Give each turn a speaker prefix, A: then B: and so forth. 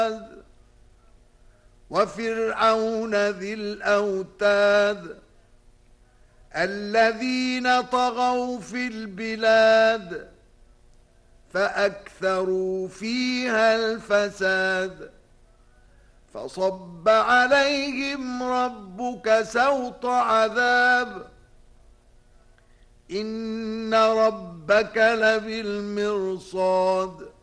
A: وفرعون ذي الأوتاد الذين طغوا في البلاد فأكثروا فيها الفساد فصب عليهم ربك سوط عذاب إن ربك لبالمرصاد